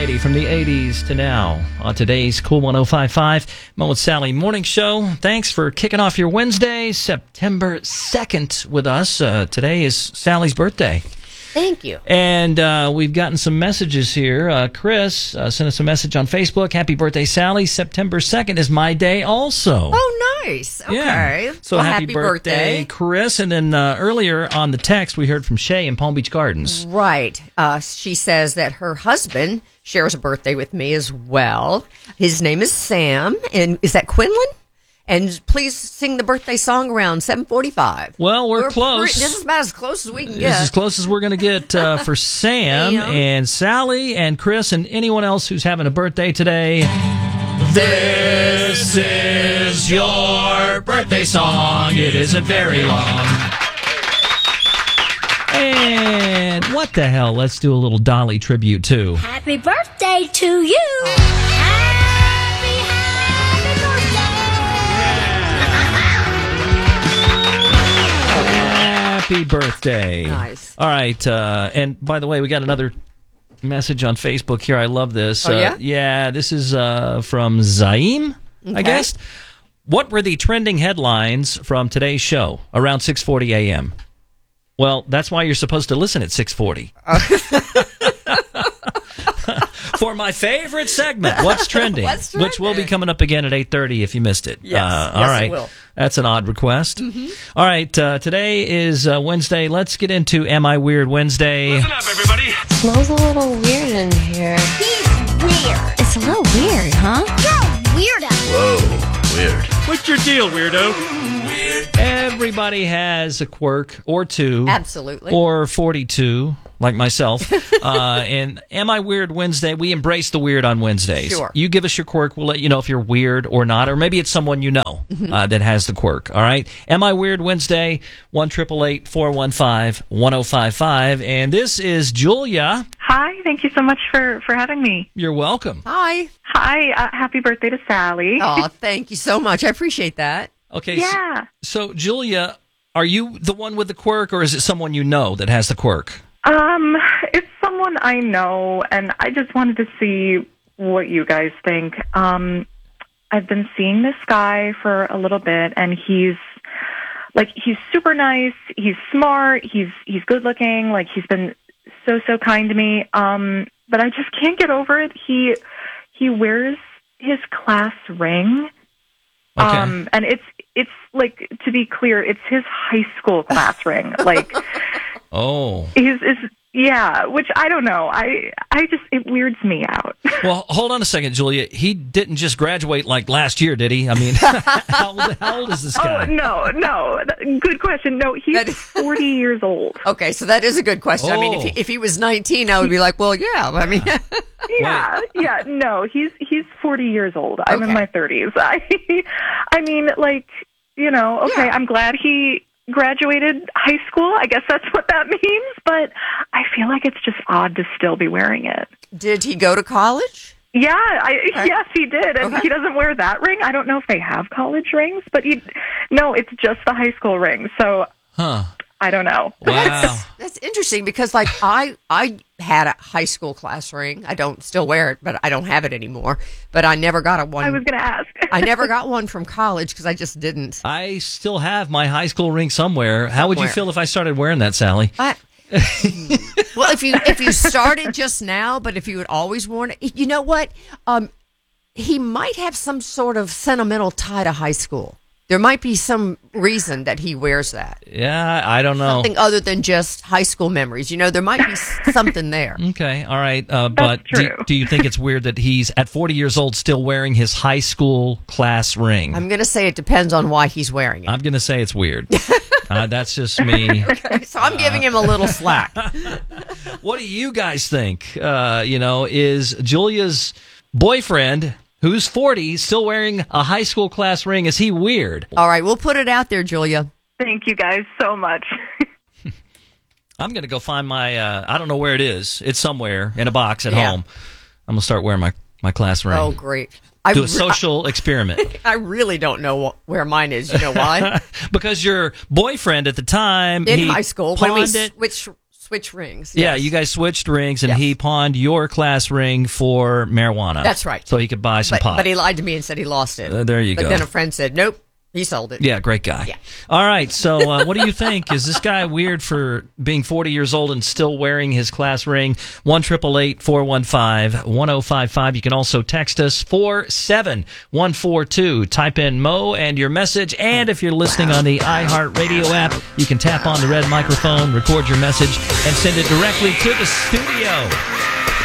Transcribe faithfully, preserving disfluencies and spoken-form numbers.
variety from the eighties to now on today's Cool one oh five point five Mo and Sally Morning Show. Thanks for kicking off your Wednesday, September second with us. Uh, today is Sally's birthday. Thank you. And uh, we've gotten some messages here. Uh, Chris uh, sent us a message on Facebook. Happy birthday, Sally. September second is my day also. Oh, nice. Okay. Yeah. So well, happy, happy birthday, birthday, Chris. And then uh, earlier on the text, we heard from Shay in Palm Beach Gardens. Right. Uh, she says that her husband shares a birthday with me as well. His name is Sam. And is that Quinlan? And please sing the birthday song around seven forty-five. Well, we're, we're close. Pre- this is about as close as we can this get. This is as close as we're going to get uh, for Sam Damn. and Sally and Chris and anyone else who's having a birthday today. This is your birthday song. It isn't very long. And what the hell? Let's do a little Dolly tribute, too. Happy birthday to you. Happy, happy birthday. Happy birthday. Nice. All right. Uh, and by the way, we got another message on Facebook here. I love this. Oh, yeah? Uh, yeah, this is uh, from Zaim, Okay. I guess. What were the trending headlines from today's show around six forty a.m.? Well, that's why you're supposed to listen at six forty. For my favorite segment, What's Trending, What's which will be Trending? coming up again at eight thirty if you missed it. Yes, uh, yes, all it right. will. That's an odd request. Mm-hmm. All right, uh, today is uh, Wednesday. Let's get into Am I Weird Wednesday. Listen up, everybody. Smells a little weird in here. He's weird. It's a little weird, huh? You're a weirdo. Whoa, weird. What's your deal, weirdo? Everybody has a quirk or two. Absolutely. Or forty-two, like myself. uh, and Am I Weird Wednesday? We embrace the weird on Wednesdays. Sure. You give us your quirk. We'll let you know if you're weird or not. Or maybe it's someone you know Mm-hmm. uh, that has the quirk. All right? Am I Weird Wednesday? one eight eight eight, four one five, one oh five five. And this is Julia. Hi, thank you so much for, for having me. You're welcome. Hi. Hi, uh, happy birthday to Sally. Oh, thank you so much. I appreciate that. Okay. Yeah. So, so, Julia, are you the one with the quirk, or is it someone you know that has the quirk? Um, it's someone I know, and I just wanted to see what you guys think. Um, I've been seeing this guy for a little bit, and he's like he's super nice. He's smart. He's he's good looking. Like he's been so so kind to me. Um, but I just can't get over it. He he wears his class ring. Okay. Um, and it's it's like, to be clear, it's his high school class ring. Like, Oh. he's is yeah, which I don't know. I I just it weirds me out. Well, hold on a second, Julia. He didn't just graduate like last year, did he? I mean, how, old, how old is this Oh guy? no, no, good question. No, he's That- forty years old. Okay, so that is a good question. I mean, if Oh. he, if he was nineteen, I would be like, well, yeah. I mean, Yeah, yeah. No, he's he's forty years old. I'm Okay. in my thirties. I I mean, like, you know, okay, Yeah. I'm glad he graduated high school. I guess that's what that means. But I feel like it's just odd to still be wearing it. did he go to college? Yeah, I, Okay. yes, he did, and Okay. he doesn't wear that ring. I don't know if they have college rings, but he, no, it's just the high school ring. So Huh. I don't know. Wow. That's interesting because, like, I I had a high school class ring. I don't still wear it, but I don't have it anymore. But I never got a one. I was going to ask. I never got one from college because I just didn't. I still have my high school ring somewhere. How would you Somewhere. feel if I started wearing that, Sally? I, well, if you if you started just now, but if you had always worn it, you know what? Um, he might have some sort of sentimental tie to high school. There might be some reason that he wears that. Yeah, I don't know. Something other than just high school memories. You know, there might be s- something there. Okay, all right. Uh, but do, true. do you think it's weird that he's at forty years old still wearing his high school class ring? I'm going to say it depends on why he's wearing it. I'm going to say it's weird. uh, that's just me. So I'm giving him a little slack. What do you guys think? Uh, you know, is Julia's boyfriend, who's forty, still wearing a high school class ring? Is he weird? All right, we'll put it out there, Julia. Thank you guys so much. I'm going to go find my, uh, I don't know where it is. It's somewhere in a box at Yeah. home. I'm going to start wearing my, my class ring. Oh, great. I, Do a re- social experiment. I really don't know wh- where mine is. You know why? Because your boyfriend at the time, In he high school. When we pawned it. switched Switch rings. Yeah, yes. you guys switched rings, and Yes. he pawned your class ring for marijuana. That's right. So he could buy some But, pot. but he lied to me and said he lost it. Uh, there you but go. But then a friend said, nope, he sold it. Yeah, great guy. Yeah. All right, so uh, what do you think? Is this guy weird for being forty years old and still wearing his class ring? one eight eight eight, four one five, one oh five five. You can also text us four seven one four two. Type in Mo and your message. And if you're listening on the iHeartRadio app, you can tap on the red microphone, record your message, and send it directly to the studio.